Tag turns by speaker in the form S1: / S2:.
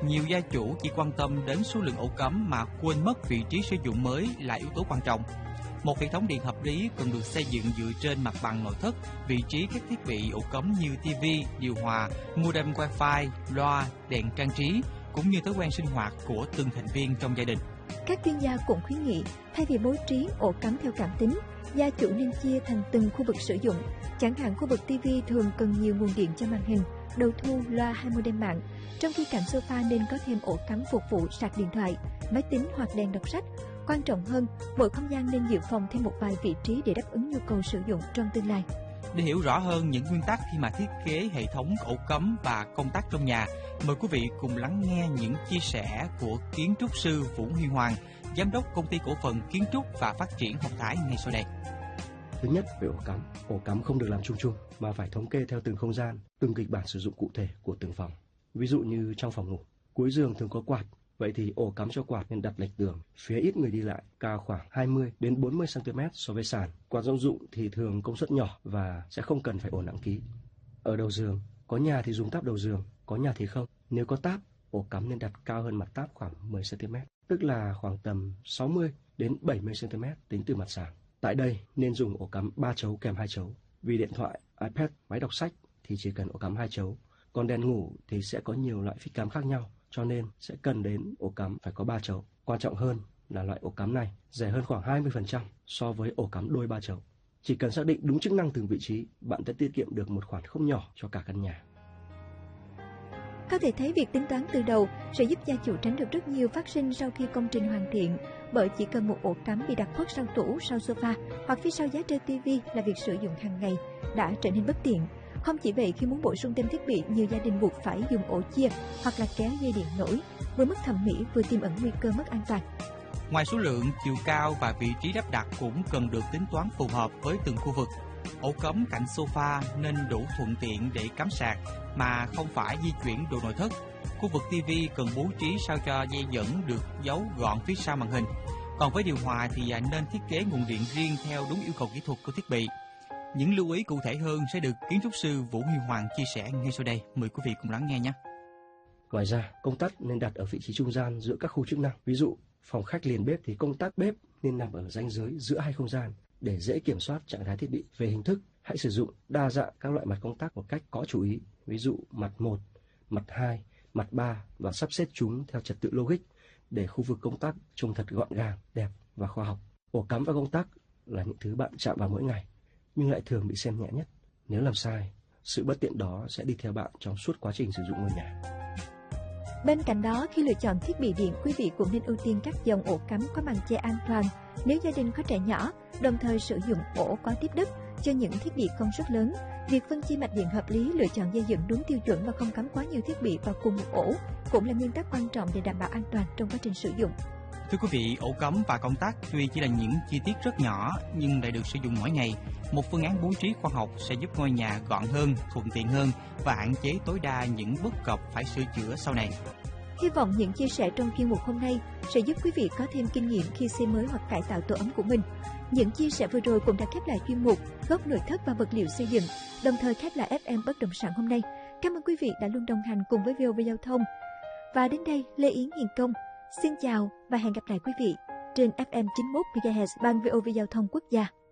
S1: Nhiều gia chủ chỉ quan tâm đến số lượng ổ cắm mà quên mất vị trí sử dụng mới là yếu tố quan trọng. Một hệ thống điện hợp lý cần được xây dựng dựa trên mặt bằng nội thất, vị trí các thiết bị ổ cắm như TV, điều hòa, modem Wi-Fi, loa, đèn trang trí, cũng như thói quen sinh hoạt của từng thành viên trong gia đình.
S2: Các chuyên gia cũng khuyến nghị, thay vì bố trí ổ cắm theo cảm tính, gia chủ nên chia thành từng khu vực sử dụng. Chẳng hạn khu vực TV thường cần nhiều nguồn điện cho màn hình, đầu thu, loa hay modem mạng, trong khi cạnh sofa nên có thêm ổ cắm phục vụ sạc điện thoại, máy tính hoặc đèn đọc sách. Quan trọng hơn, mỗi không gian nên dự phòng thêm một vài vị trí để đáp ứng nhu cầu sử dụng trong tương lai.
S1: Để hiểu rõ hơn những nguyên tắc khi mà thiết kế hệ thống ổ cắm và công tắc trong nhà, mời quý vị cùng lắng nghe những chia sẻ của kiến trúc sư Vũ Huy Hoàng, giám đốc công ty cổ phần kiến trúc và phát triển Hồng Thái ngay sau đây.
S3: Thứ nhất, về ổ cắm không được làm chung chung mà phải thống kê theo từng không gian, từng kịch bản sử dụng cụ thể của từng phòng. Ví dụ như trong phòng ngủ, cuối giường thường có quạt, vậy thì ổ cắm cho quạt nên đặt lệch tường, phía ít người đi lại, cao khoảng 20 đến 40 cm so với sàn. Quạt rông dụng thì thường công suất nhỏ và sẽ không cần phải ổ nặng ký. Ở đầu giường, có nhà thì dùng táp đầu giường, có nhà thì không. Nếu có táp, ổ cắm nên đặt cao hơn mặt táp khoảng 10 cm, tức là khoảng tầm 60 đến 70 cm tính từ mặt sàn. Tại đây nên dùng ổ cắm 3 chấu kèm 2 chấu. Vì điện thoại, iPad, máy đọc sách thì chỉ cần ổ cắm 2 chấu. Còn đèn ngủ thì sẽ có nhiều loại phích cắm khác nhau, cho nên sẽ cần đến ổ cắm phải có 3 chấu. Quan trọng hơn là loại ổ cắm này rẻ hơn khoảng 20% so với ổ cắm đôi 3 chấu. Chỉ cần xác định đúng chức năng từng vị trí, bạn sẽ tiết kiệm được một khoản không nhỏ cho cả căn nhà.
S2: Có thể thấy việc tính toán từ đầu sẽ giúp gia chủ tránh được rất nhiều phát sinh sau khi công trình hoàn thiện, bởi chỉ cần một ổ cắm bị đặt khuất sau tủ, sau sofa hoặc phía sau giá treo TV là việc sử dụng hàng ngày đã trở nên bất tiện. Không chỉ vậy, khi muốn bổ sung thêm thiết bị, nhiều gia đình buộc phải dùng ổ chia hoặc là kéo dây điện nổi, vừa mất thẩm mỹ vừa tiềm ẩn nguy cơ mất an toàn.
S1: Ngoài số lượng, chiều cao và vị trí lắp đặt cũng cần được tính toán phù hợp với từng khu vực. Ổ cắm cạnh sofa nên đủ thuận tiện để cắm sạc mà không phải di chuyển đồ nội thất. Khu vực TV cần bố trí sao cho dây dẫn được giấu gọn phía sau màn hình. Còn với điều hòa thì nên thiết kế nguồn điện riêng theo đúng yêu cầu kỹ thuật của thiết bị. Những lưu ý cụ thể hơn sẽ được kiến trúc sư Vũ Huy Hoàng chia sẻ ngay sau đây. Mời quý vị cùng lắng nghe nhé.
S3: Ngoài ra, công tắc nên đặt ở vị trí trung gian giữa các khu chức năng. Ví dụ, phòng khách liền bếp thì công tắc bếp nên nằm ở ranh giới giữa hai không gian để dễ kiểm soát trạng thái thiết bị. Về hình thức, hãy sử dụng đa dạng các loại mặt công tắc một cách có chú ý. Ví dụ mặt 1, mặt 2, mặt 3 và sắp xếp chúng theo trật tự logic để khu vực công tắc trông thật gọn gàng, đẹp và khoa học. Ổ cắm và công tắc là những thứ bạn chạm vào mỗi ngày, nhưng lại thường bị xem nhẹ nhất. Nếu làm sai, sự bất tiện đó sẽ đi theo bạn trong suốt quá trình sử dụng ngôi nhà.
S2: Bên cạnh đó, khi lựa chọn thiết bị điện, quý vị cũng nên ưu tiên các dòng ổ cắm có màn che an toàn nếu gia đình có trẻ nhỏ, đồng thời sử dụng ổ có tiếp đất cho những thiết bị công suất lớn. Việc phân chia mạch điện hợp lý, lựa chọn dây dẫn đúng tiêu chuẩn và không cắm quá nhiều thiết bị vào cùng một ổ cũng là nguyên tắc quan trọng để đảm bảo an toàn trong quá trình sử dụng.
S1: Thưa quý vị, ổ cắm và công tắc tuy chỉ là những chi tiết rất nhỏ nhưng lại được sử dụng mỗi ngày. Một phương án bố trí khoa học sẽ giúp ngôi nhà gọn hơn, thuận tiện hơn và hạn chế tối đa những bất cập phải sửa chữa sau này.
S2: Hy vọng những chia sẻ trong chuyên mục hôm nay sẽ giúp quý vị có thêm kinh nghiệm khi xây mới hoặc cải tạo tổ ấm của mình. Những chia sẻ vừa rồi cũng đã khép lại chuyên mục Góc nội thất và vật liệu xây dựng, đồng thời khép lại FM Bất động sản hôm nay. Cảm ơn quý vị đã luôn đồng hành cùng với VOV Giao thông. Và đến đây, Lê Yến Hiền Công xin chào và hẹn gặp lại quý vị trên FM 91 MHz ban VOV Giao thông Quốc gia.